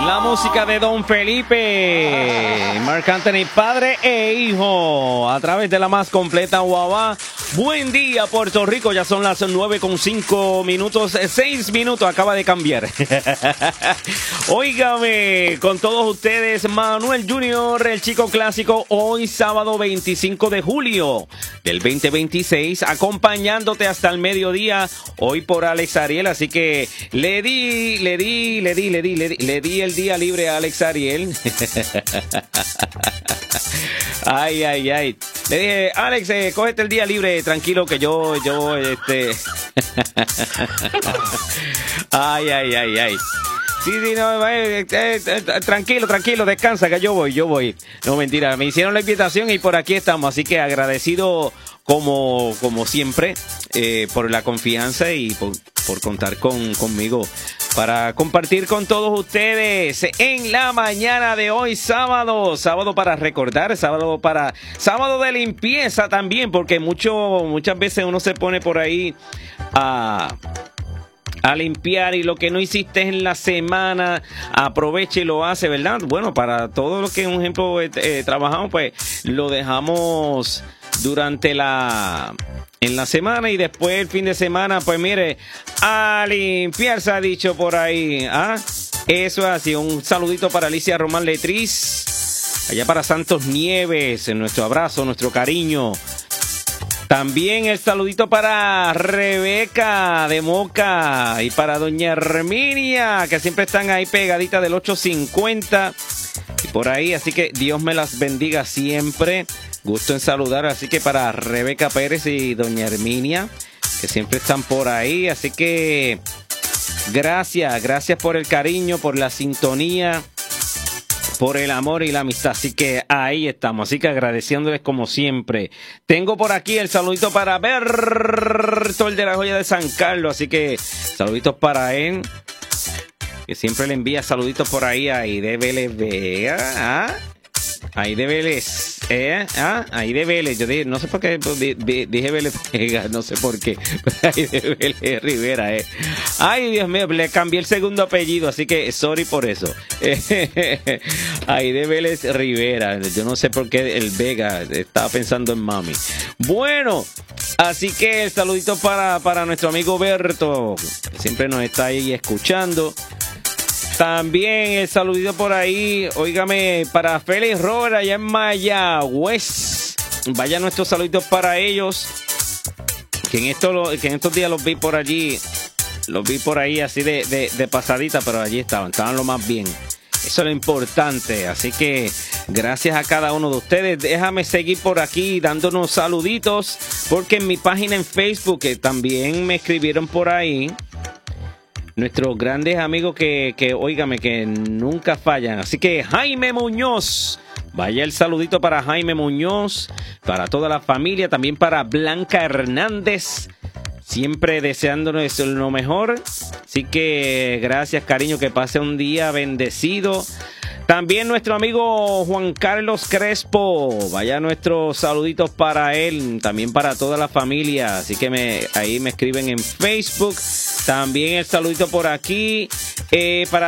La música de Don Felipe, Marc Anthony, padre e hijo, a través de la más completa guava. Buen día, Puerto Rico. Ya son las 9:05, 6 minutos, acaba de cambiar. Óigame, con todos ustedes, Manuel Junior, el chico clásico, hoy sábado 25 de julio del 2026, acompañándote hasta el mediodía, hoy por Alex Ariel. Así que le di el día libre a Alex Ariel. Ay. Le dije, Alex, cógete el día libre, tranquilo, que yo. Ay. Sí, no, tranquilo, descansa, que yo voy. No, mentira, me hicieron la invitación y por aquí estamos, así que agradecido como siempre por la confianza y por contar conmigo para compartir con todos ustedes en la mañana de hoy, sábado para recordar, sábado de limpieza también, porque muchas veces uno se pone por ahí a limpiar y lo que no hiciste en la semana, aprovecha y lo hace, ¿verdad? Bueno, para todo lo que, un ejemplo, trabajamos, pues lo dejamos durante en la semana y después el fin de semana, pues mire, a limpiar, se ha dicho por ahí. Eso es así. Un saludito para Alicia Román Letriz, allá para Santos Nieves, nuestro abrazo, nuestro cariño. También el saludito para Rebeca de Moca y para doña Herminia, que siempre están ahí pegaditas del 850 y por ahí, así que Dios me las bendiga siempre. Gusto en saludar, así que para Rebeca Pérez y doña Herminia, que siempre están por ahí, así que gracias por el cariño, por la sintonía, por el amor y la amistad. Así que ahí estamos, así que agradeciéndoles como siempre. Tengo por aquí el saludito para Berto, el de la joya de San Carlos, así que saluditos para él, que siempre le envía saluditos por ahí a Aide Vélez Vega. Aide Vélez, Aide Vélez, yo dije, no sé por qué dije Vélez Vega, no sé por qué, Aide Vélez Rivera, Ay, Dios mío, le cambié el segundo apellido, así que sorry por eso. Aide Vélez Rivera, yo no sé por qué el Vega, estaba pensando en mami. Bueno, así que el saludito para nuestro amigo Berto, que siempre nos está ahí escuchando. También el saludito por ahí, óigame, para Félix Robert allá en Mayagüez. Vaya nuestros saluditos para ellos, que en estos días los vi por allí, así de pasadita, pero allí estaban lo más bien. Eso es lo importante, así que gracias a cada uno de ustedes. Déjame seguir por aquí dándonos saluditos, porque en mi página en Facebook, que también me escribieron por ahí, nuestros grandes amigos que óigame, que nunca fallan. Así que Jaime Muñoz, vaya el saludito para Jaime Muñoz, para toda la familia, también para Blanca Hernández, siempre deseándonos lo mejor. Así que gracias, cariño, que pase un día bendecido. También nuestro amigo Juan Carlos Crespo, vaya nuestros saluditos para él, también para toda la familia, así que ahí me escriben en Facebook. También el saludito por aquí para